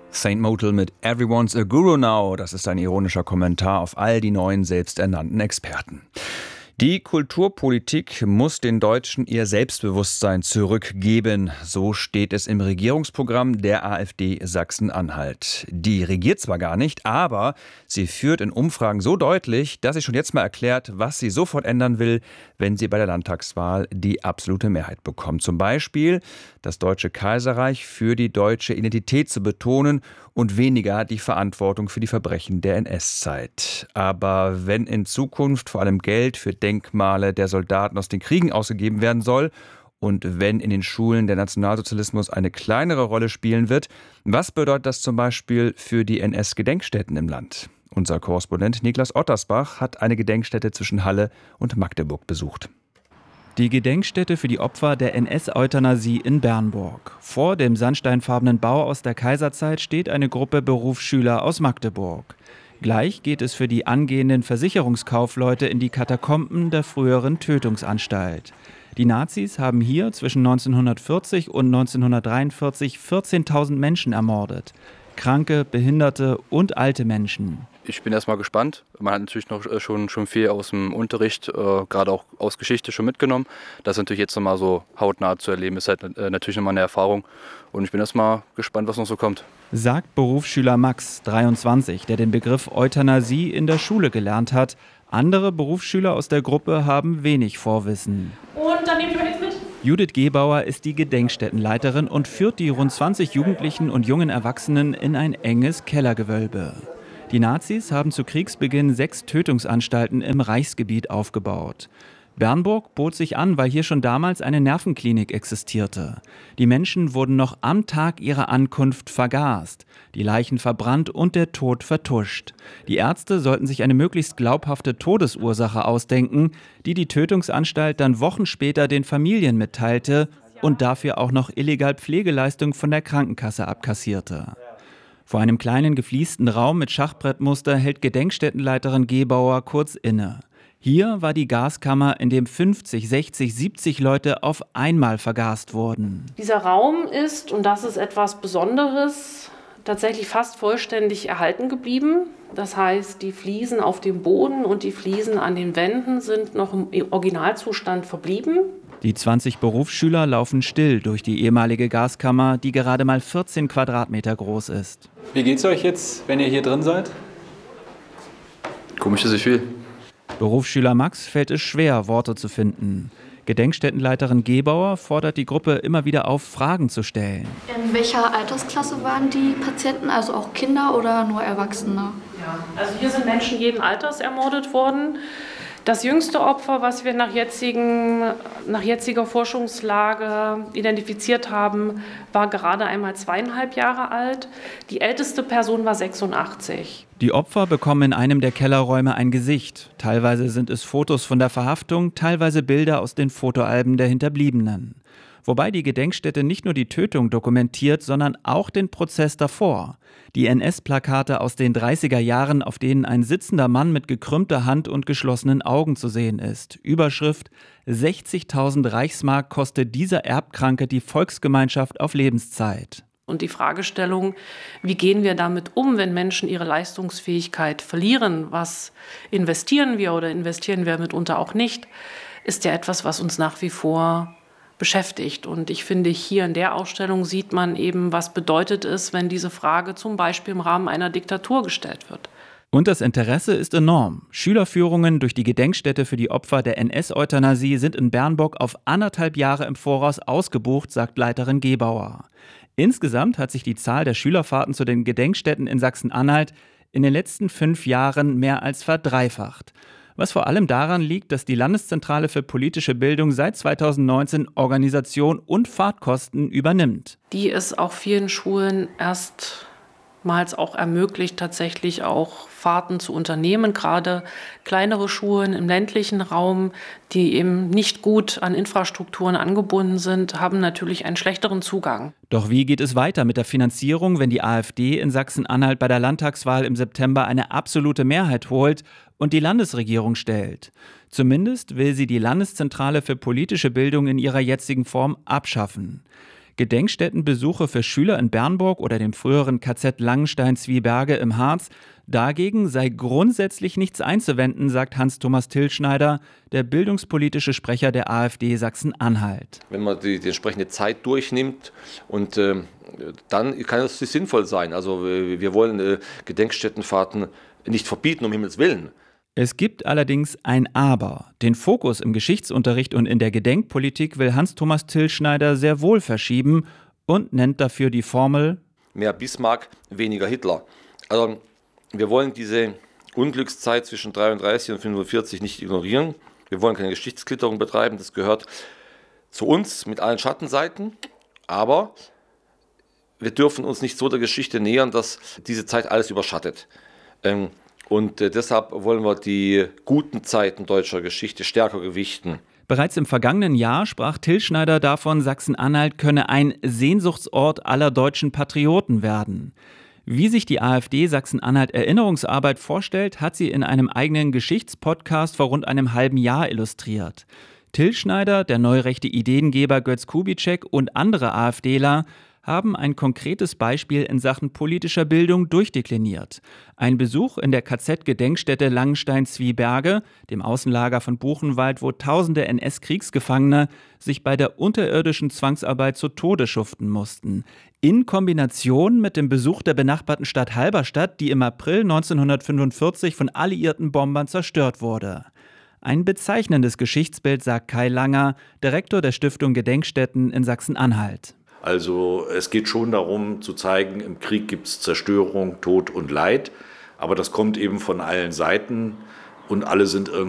Saint Motel mit Everyone's a Guru Now. Das ist ein ironischer Kommentar auf all die neuen selbsternannten Experten. Die Kulturpolitik muss den Deutschen ihr Selbstbewusstsein zurückgeben. So steht es im Regierungsprogramm der AfD Sachsen-Anhalt. Die regiert zwar gar nicht, aber sie führt in Umfragen so deutlich, dass sie schon jetzt mal erklärt, was sie sofort ändern will, wenn sie bei der Landtagswahl die absolute Mehrheit bekommt. Zum Beispiel das Deutsche Kaiserreich für die deutsche Identität zu betonen und weniger die Verantwortung für die Verbrechen der NS-Zeit. Aber wenn in Zukunft vor allem Geld für Denkmale der Soldaten aus den Kriegen ausgegeben werden soll und wenn in den Schulen der Nationalsozialismus eine kleinere Rolle spielen wird, was bedeutet das zum Beispiel für die NS-Gedenkstätten im Land? Unser Korrespondent Niklas Ottersbach hat eine Gedenkstätte zwischen Halle und Magdeburg besucht. Die Gedenkstätte für die Opfer der NS-Euthanasie in Bernburg. Vor dem sandsteinfarbenen Bau aus der Kaiserzeit steht eine Gruppe Berufsschüler aus Magdeburg. Gleich geht es für die angehenden Versicherungskaufleute in die Katakomben der früheren Tötungsanstalt. Die Nazis haben hier zwischen 1940 und 1943 14.000 Menschen ermordet. Kranke, Behinderte und alte Menschen. Ich bin erstmal gespannt. Man hat natürlich noch schon viel aus dem Unterricht, gerade auch aus Geschichte schon mitgenommen. Das natürlich jetzt nochmal so hautnah zu erleben, ist halt natürlich nochmal eine Erfahrung. Und ich bin erstmal gespannt, was noch so kommt. Sagt Berufsschüler Max, 23, der den Begriff Euthanasie in der Schule gelernt hat. Andere Berufsschüler aus der Gruppe haben wenig Vorwissen. Und dann nehme ich mal jetzt mit. Judith Gebauer ist die Gedenkstättenleiterin und führt die rund 20 Jugendlichen und jungen Erwachsenen in ein enges Kellergewölbe. Die Nazis haben zu Kriegsbeginn 6 Tötungsanstalten im Reichsgebiet aufgebaut. Bernburg bot sich an, weil hier schon damals eine Nervenklinik existierte. Die Menschen wurden noch am Tag ihrer Ankunft vergast, die Leichen verbrannt und der Tod vertuscht. Die Ärzte sollten sich eine möglichst glaubhafte Todesursache ausdenken, die die Tötungsanstalt dann Wochen später den Familien mitteilte und dafür auch noch illegal Pflegeleistung von der Krankenkasse abkassierte. Vor einem kleinen gefliesten Raum mit Schachbrettmuster hält Gedenkstättenleiterin Gebauer kurz inne. Hier war die Gaskammer, in dem 50, 60, 70 Leute auf einmal vergast wurden. Dieser Raum ist, und das ist etwas Besonderes, tatsächlich fast vollständig erhalten geblieben. Das heißt, die Fliesen auf dem Boden und die Fliesen an den Wänden sind noch im Originalzustand verblieben. Die 20 Berufsschüler laufen still durch die ehemalige Gaskammer, die gerade mal 14 Quadratmeter groß ist. Wie geht's euch jetzt, wenn ihr hier drin seid? Komisch, dass ich will. Berufsschüler Max fällt es schwer, Worte zu finden. Gedenkstättenleiterin Gebauer fordert die Gruppe immer wieder auf, Fragen zu stellen. In welcher Altersklasse waren die Patienten, also auch Kinder oder nur Erwachsene? Ja, also hier sind Menschen jeden Alters ermordet worden. Das jüngste Opfer, was wir nach jetziger Forschungslage identifiziert haben, war gerade einmal 2,5 Jahre alt. Die älteste Person war 86. Die Opfer bekommen in einem der Kellerräume ein Gesicht. Teilweise sind es Fotos von der Verhaftung, teilweise Bilder aus den Fotoalben der Hinterbliebenen. Wobei die Gedenkstätte nicht nur die Tötung dokumentiert, sondern auch den Prozess davor. Die NS-Plakate aus den 30er Jahren, auf denen ein sitzender Mann mit gekrümmter Hand und geschlossenen Augen zu sehen ist. Überschrift: 60.000 Reichsmark kostet dieser Erbkranke die Volksgemeinschaft auf Lebenszeit. Und die Fragestellung, wie gehen wir damit um, wenn Menschen ihre Leistungsfähigkeit verlieren? Was investieren wir oder investieren wir mitunter auch nicht, ist ja etwas, was uns nach wie vor beschäftigt. Und ich finde, hier in der Ausstellung sieht man eben, was bedeutet es, wenn diese Frage zum Beispiel im Rahmen einer Diktatur gestellt wird. Und das Interesse ist enorm. Schülerführungen durch die Gedenkstätte für die Opfer der NS-Euthanasie sind in Bernburg auf 1,5 Jahre im Voraus ausgebucht, sagt Leiterin Gebauer. Insgesamt hat sich die Zahl der Schülerfahrten zu den Gedenkstätten in Sachsen-Anhalt in den letzten 5 Jahren mehr als verdreifacht. Was vor allem daran liegt, dass die Landeszentrale für politische Bildung seit 2019 Organisation und Fahrtkosten übernimmt. Die es auch vielen Schulen erstmals auch ermöglicht, tatsächlich auch Fahrten zu unternehmen. Gerade kleinere Schulen im ländlichen Raum, die eben nicht gut an Infrastrukturen angebunden sind, haben natürlich einen schlechteren Zugang. Doch wie geht es weiter mit der Finanzierung, wenn die AfD in Sachsen-Anhalt bei der Landtagswahl im September eine absolute Mehrheit holt und die Landesregierung stellt? Zumindest will sie die Landeszentrale für politische Bildung in ihrer jetzigen Form abschaffen. Gedenkstättenbesuche für Schüler in Bernburg oder dem früheren KZ Langenstein-Zwieberge im Harz. Dagegen sei grundsätzlich nichts einzuwenden, sagt Hans-Thomas Tilschneider, der bildungspolitische Sprecher der AfD Sachsen-Anhalt. Wenn man die entsprechende Zeit durchnimmt und dann kann es sinnvoll sein. Also wir wollen Gedenkstättenfahrten nicht verbieten, um Himmels Willen. Es gibt allerdings ein Aber. Den Fokus im Geschichtsunterricht und in der Gedenkpolitik will Hans-Thomas Tilschneider sehr wohl verschieben und nennt dafür die Formel: mehr Bismarck, weniger Hitler. Also wir wollen diese Unglückszeit zwischen 33 und 45 nicht ignorieren. Wir wollen keine Geschichtsklitterung betreiben, das gehört zu uns mit allen Schattenseiten. Aber wir dürfen uns nicht so der Geschichte nähern, dass diese Zeit alles überschattet. Und deshalb wollen wir die guten Zeiten deutscher Geschichte stärker gewichten. Bereits im vergangenen Jahr sprach Tilschneider davon, Sachsen-Anhalt könne ein Sehnsuchtsort aller deutschen Patrioten werden. Wie sich die AfD Sachsen-Anhalt Erinnerungsarbeit vorstellt, hat sie in einem eigenen Geschichtspodcast vor rund einem halben Jahr illustriert. Tilschneider, der neurechte Ideengeber Götz Kubitschek und andere AfDler haben ein konkretes Beispiel in Sachen politischer Bildung durchdekliniert. Ein Besuch in der KZ-Gedenkstätte Langenstein-Zwieberge, dem Außenlager von Buchenwald, wo tausende NS-Kriegsgefangene sich bei der unterirdischen Zwangsarbeit zu Tode schuften mussten. In Kombination mit dem Besuch der benachbarten Stadt Halberstadt, die im April 1945 von alliierten Bombern zerstört wurde. Ein bezeichnendes Geschichtsbild, sagt Kai Langer, Direktor der Stiftung Gedenkstätten in Sachsen-Anhalt. Also es geht schon darum zu zeigen, im Krieg gibt es Zerstörung, Tod und Leid, aber das kommt eben von allen Seiten und alle sind irgendwie